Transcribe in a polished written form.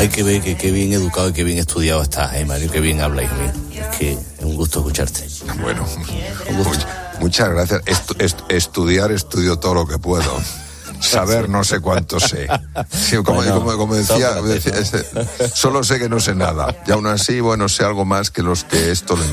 Hay que ver que qué bien educado y qué bien estudiado estás, Mario, qué bien hablas, hijo mío. Es que es un gusto escucharte. Bueno, muchas gracias. Estudio todo lo que puedo. Saber no sé cuánto sé. Sí, como decía, solo sé que no sé nada. Y aún así, sé algo más que los que esto lo